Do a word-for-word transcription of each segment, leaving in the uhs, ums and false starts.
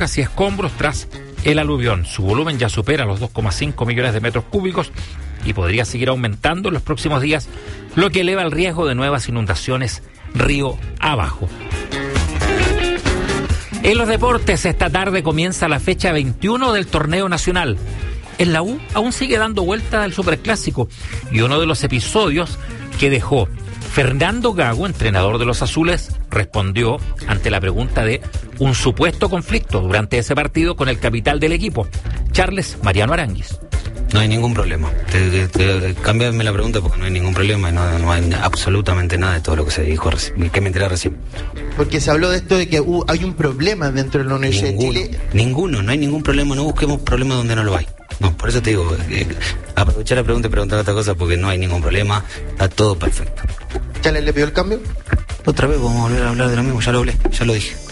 y escombros tras el aluvión. Su volumen ya supera los dos coma cinco millones de metros cúbicos y podría seguir aumentando en los próximos días, lo que eleva el riesgo de nuevas inundaciones río abajo. En los deportes, esta tarde comienza la fecha veintiuno del torneo nacional. En la U aún sigue dando vuelta el superclásico y uno de los episodios que dejó Fernando Gago, entrenador de los azules, respondió ante la pregunta de un supuesto conflicto durante ese partido con el capitán del equipo, Charles Mariano Aránguiz. No hay ningún problema. Te, te, te, cámbiame la pregunta porque no hay ningún problema y no, no hay absolutamente nada de todo lo que se dijo, que me enteré recién. Porque se habló de esto de que uh, hay un problema dentro de la Universidad ninguno, de Chile. Ninguno, no hay ningún problema, no busquemos problemas donde no lo hay. No, por eso te digo, eh, aprovechar la pregunta y preguntar otra cosa porque no hay ningún problema, está todo perfecto. ¿Chales le pidió el cambio? Otra vez vamos a volver a hablar de lo mismo, ya lo hablé, ya lo dije.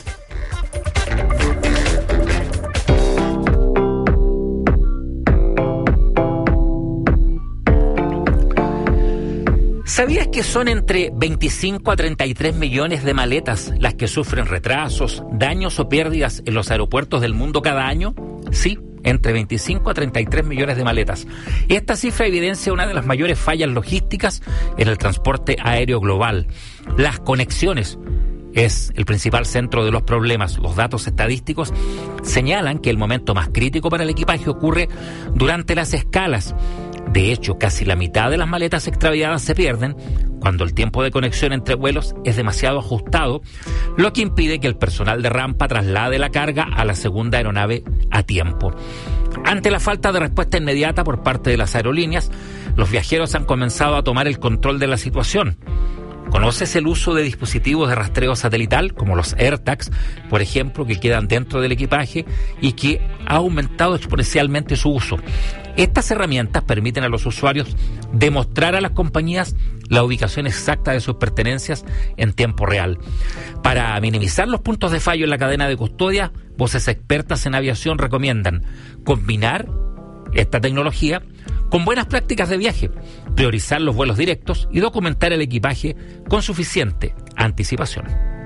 ¿Sabías que son entre veinticinco a treinta y tres millones de maletas las que sufren retrasos, daños o pérdidas en los aeropuertos del mundo cada año? Sí, entre veinticinco a treinta y tres millones de maletas. Esta cifra evidencia una de las mayores fallas logísticas en el transporte aéreo global. Las conexiones es el principal centro de los problemas. Los datos estadísticos señalan que el momento más crítico para el equipaje ocurre durante las escalas. De hecho, casi la mitad de las maletas extraviadas se pierden cuando el tiempo de conexión entre vuelos es demasiado ajustado, lo que impide que el personal de rampa traslade la carga a la segunda aeronave a tiempo. Ante la falta de respuesta inmediata por parte de las aerolíneas, los viajeros han comenzado a tomar el control de la situación. ¿Conoces el uso de dispositivos de rastreo satelital, como los AirTags, por ejemplo, que quedan dentro del equipaje y que ha aumentado exponencialmente su uso? Estas herramientas permiten a los usuarios demostrar a las compañías la ubicación exacta de sus pertenencias en tiempo real. Para minimizar los puntos de fallo en la cadena de custodia, voces expertas en aviación recomiendan combinar esta tecnología con buenas prácticas de viaje, priorizar los vuelos directos y documentar el equipaje con suficiente anticipación.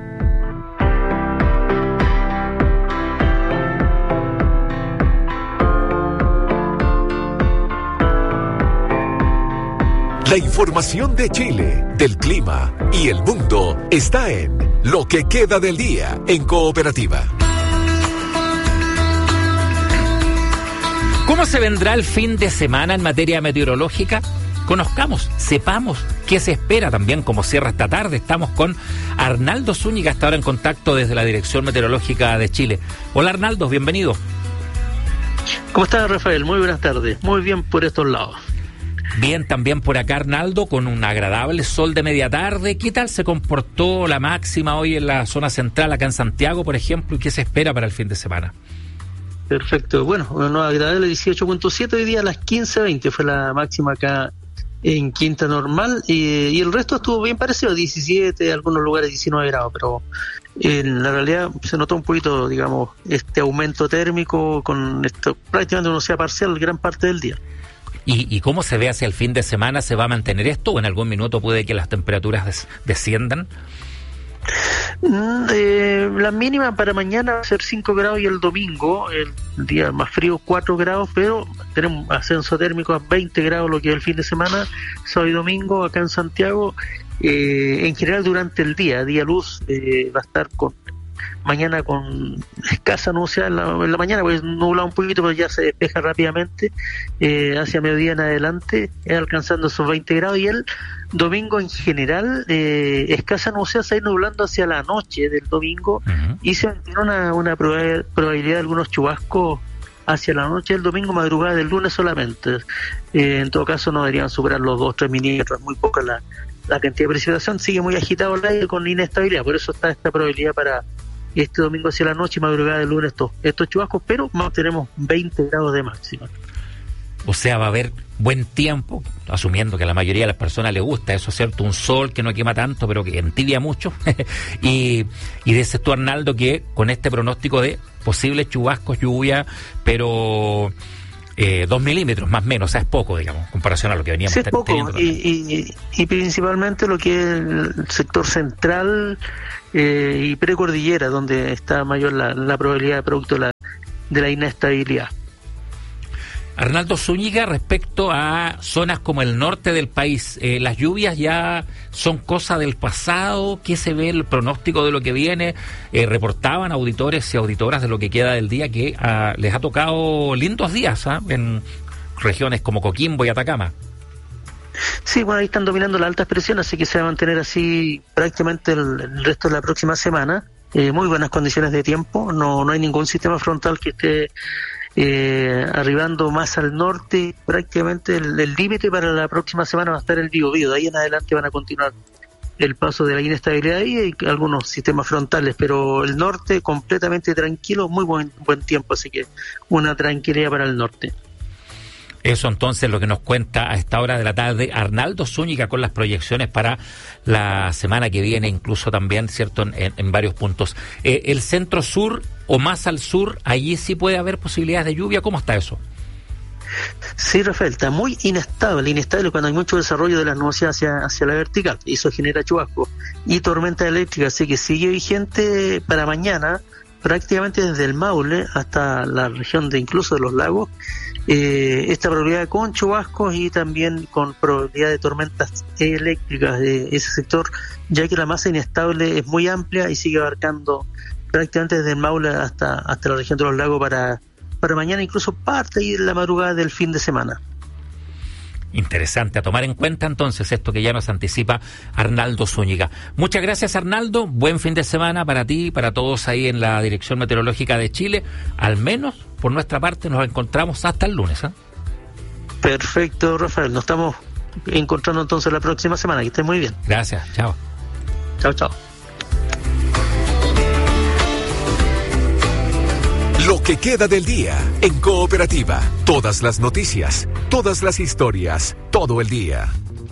La información de Chile, del clima y el mundo está en Lo que queda del día en Cooperativa. ¿Cómo se vendrá el fin de semana en materia meteorológica? Conozcamos, sepamos qué se espera también, como cierra esta tarde. Estamos con Arnaldo Zúñiga, hasta ahora en contacto desde la Dirección Meteorológica de Chile. Hola Arnaldo, bienvenido. ¿Cómo estás, Rafael? Muy buenas tardes. Muy bien por estos lados. Bien, también por acá Arnaldo, con un agradable sol de media tarde. ¿Qué tal se comportó la máxima hoy en la zona central, acá en Santiago, por ejemplo? ¿Y qué se espera para el fin de semana? Perfecto, bueno, una agradable dieciocho punto siete, hoy día a las quince veinte fue la máxima acá en Quinta Normal, y, y el resto estuvo bien parecido, diecisiete, algunos lugares diecinueve grados, pero en la realidad se notó un poquito, digamos, este aumento térmico con esto, prácticamente no sea parcial gran parte del día. ¿Y, ¿Y cómo se ve hacia el fin de semana? ¿Se va a mantener esto o en algún minuto puede que las temperaturas des, desciendan? Eh, la mínima para mañana va a ser cinco grados y el domingo, el día más frío, cuatro grados, pero tenemos ascenso térmico a veinte grados lo que es el fin de semana, sábado y domingo acá en Santiago. Eh, en general durante el día, día luz, eh, va a estar con mañana con escasa nubosidad en la, en la mañana, pues nubla un poquito, pero ya se despeja rápidamente, eh, hacia mediodía en adelante, eh, alcanzando esos veinte grados, y el domingo en general, eh, escasa nubosidad, se va nublando hacia la noche del domingo, uh-huh. y se tiene una, una probabilidad de algunos chubascos hacia la noche del domingo, madrugada del lunes solamente. Eh, en todo caso no deberían superar los dos o tres milímetros, muy poca la, la cantidad de precipitación, sigue muy agitado el aire con inestabilidad, por eso está esta probabilidad para este domingo hacia la noche y madrugada del lunes estos, estos chubascos, pero tenemos veinte grados de máxima. O sea, va a haber buen tiempo, asumiendo que a la mayoría de las personas les gusta eso, ¿cierto? Un sol que no quema tanto, pero que entibia mucho. y, y dices tú, Arnaldo, que con este pronóstico de posibles chubascos, lluvia, pero eh, dos milímetros más o menos, o sea, es poco, digamos, en comparación a lo que veníamos sí, es poco, teniendo. Y, y, y principalmente lo que es el sector central, eh, y precordillera, donde está mayor la, la probabilidad de producto de la, de la inestabilidad. Arnaldo Zúñiga, respecto a zonas como el norte del país, eh, ¿las lluvias ya son cosa del pasado? ¿Qué se ve el pronóstico de lo que viene? Eh, reportaban auditores y auditoras de lo que queda del día que uh, les ha tocado lindos días ¿eh? en regiones como Coquimbo y Atacama. Sí, bueno, ahí están dominando la alta presión, así que se va a mantener así prácticamente el, el resto de la próxima semana. Eh, muy buenas condiciones de tiempo, no, no hay ningún sistema frontal que esté Eh, arribando más al norte. Prácticamente el límite para la próxima semana va a estar el Biobío. De ahí en adelante van a continuar el paso de la inestabilidad y hay algunos sistemas frontales, pero el norte completamente tranquilo, muy buen buen tiempo, así que una tranquilidad para el norte. Eso entonces lo que nos cuenta a esta hora de la tarde Arnaldo Zúñiga con las proyecciones para la semana que viene, incluso también, ¿cierto?, en, en varios puntos. Eh, el centro sur o más al sur, allí sí puede haber posibilidades de lluvia. ¿Cómo está eso? Sí, Rafael, está muy inestable, inestable cuando hay mucho desarrollo de las nubosidades hacia, hacia la vertical, y eso genera chubascos y tormentas eléctricas, así que sigue vigente para mañana, prácticamente desde el Maule hasta la región de incluso de los lagos, eh, esta probabilidad con chubascos y también con probabilidad de tormentas eléctricas de ese sector, ya que la masa inestable es muy amplia y sigue abarcando prácticamente desde el Maule hasta, hasta la región de los lagos para, para mañana, incluso parte y la madrugada del fin de semana. Interesante, a tomar en cuenta entonces esto que ya nos anticipa Arnaldo Zúñiga. Muchas gracias, Arnaldo, buen fin de semana para ti y para todos ahí en la Dirección Meteorológica de Chile. Al menos por nuestra parte nos encontramos hasta el lunes, ¿eh? Perfecto, Rafael, nos estamos encontrando entonces la próxima semana, que estés muy bien. Gracias, chao. Chao, chao. Lo que queda del día en Cooperativa. Todas las noticias, todas las historias, todo el día.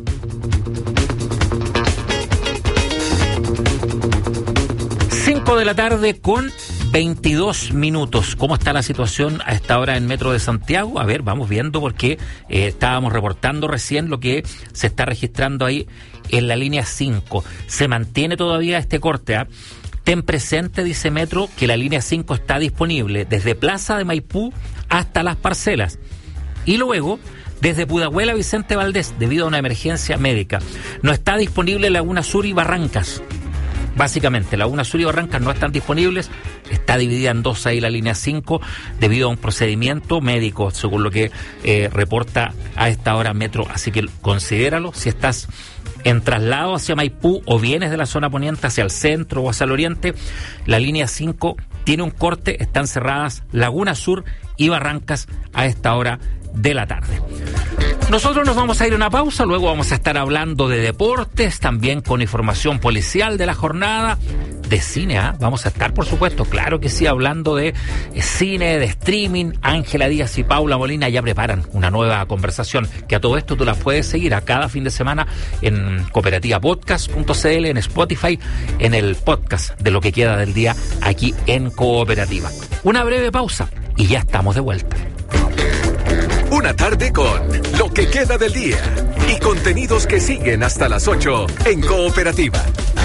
Cinco de la tarde con veintidós minutos. ¿Cómo está la situación a esta hora en Metro de Santiago? A ver, vamos viendo porque eh, estábamos reportando recién lo que se está registrando ahí en la línea cinco. Se mantiene todavía este corte, ¿ah? ¿eh? Ten presente, dice Metro, que la línea cinco está disponible desde Plaza de Maipú hasta Las Parcelas y luego desde Pudahuel a Vicente Valdés debido a una emergencia médica. No está disponible Laguna Sur y Barrancas. Básicamente, Laguna Sur y Barrancas no están disponibles, está dividida en dos ahí la línea cinco debido a un procedimiento médico, según lo que eh, reporta a esta hora Metro, así que considéralo si estás en traslado hacia Maipú o vienes de la zona poniente hacia el centro o hacia el oriente. La línea cinco tiene un corte, están cerradas Laguna Sur y Barrancas a esta hora de la tarde. Nosotros nos vamos a ir a una pausa, luego vamos a estar hablando de deportes, también con información policial de la jornada, de cine, ¿eh? Vamos a estar, por supuesto, claro que sí, hablando de cine, de streaming. Ángela Díaz y Paula Molina ya preparan una nueva conversación, que a todo esto tú la puedes seguir a cada fin de semana en cooperativa podcast punto c l, en Spotify, en el podcast de lo que queda del día aquí en Cooperativa. Una breve pausa y ya estamos de vuelta. Una tarde con lo que queda del día y contenidos que siguen hasta las ocho en Cooperativa.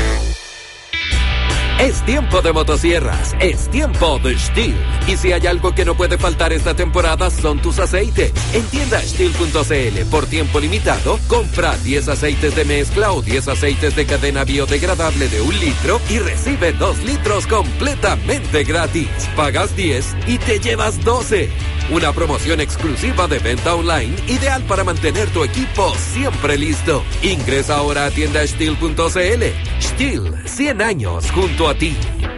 Es tiempo de motosierras, es tiempo de Stihl. Y si hay algo que no puede faltar esta temporada son tus aceites. En tienda Stihl punto c l, por tiempo limitado, compra diez aceites de mezcla o diez aceites de cadena biodegradable de un litro y recibe dos litros completamente gratis. Pagas diez y te llevas doce. Una promoción exclusiva de venta online, ideal para mantener tu equipo siempre listo. Ingresa ahora a tienda Stihl punto c l. Stihl, cien años junto a ti.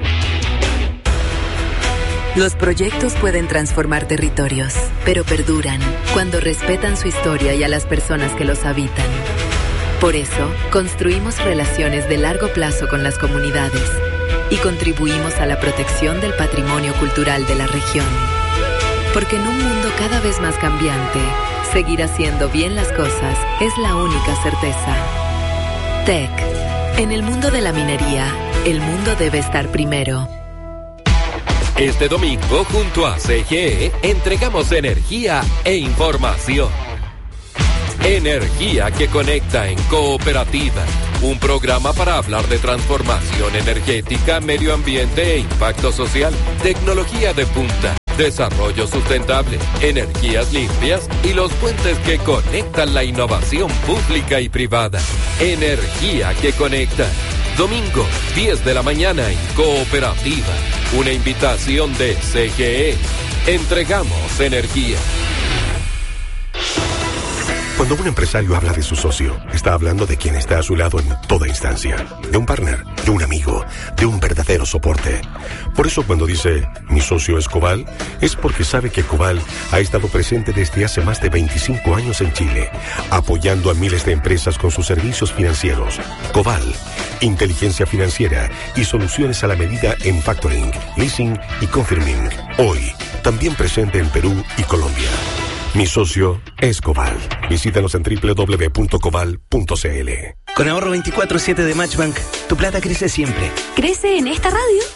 Los proyectos pueden transformar territorios, pero perduran cuando respetan su historia y a las personas que los habitan. Por eso, construimos relaciones de largo plazo con las comunidades y contribuimos a la protección del patrimonio cultural de la región. Porque en un mundo cada vez más cambiante, seguir haciendo bien las cosas es la única certeza. T E C. En el mundo de la minería, el mundo debe estar primero. Este domingo, junto a C G E, entregamos energía e información. Energía que conecta en Cooperativa. un programa para hablar de transformación energética, medio ambiente e impacto social, tecnología de punta, desarrollo sustentable, energías limpias y los puentes que conectan la innovación pública y privada. Energía que conecta. Domingo, diez de la mañana en Cooperativa. Una invitación de C G E. Entregamos energía. Cuando un empresario habla de su socio, está hablando de quien está a su lado en toda instancia. De un partner, de un amigo, de un verdadero soporte. Por eso cuando dice, mi socio es Cobal, es porque sabe que Cobal ha estado presente desde hace más de veinticinco años en Chile, apoyando a miles de empresas con sus servicios financieros. Cobal, inteligencia financiera y soluciones a la medida en factoring, leasing y confirming. Hoy, también presente en Perú y Colombia. Mi socio es Cobal. Visítanos en doble u doble u doble u punto cobal punto c l. Con ahorro veinticuatro siete de Matchbank, tu plata crece siempre. ¿Crece en esta radio?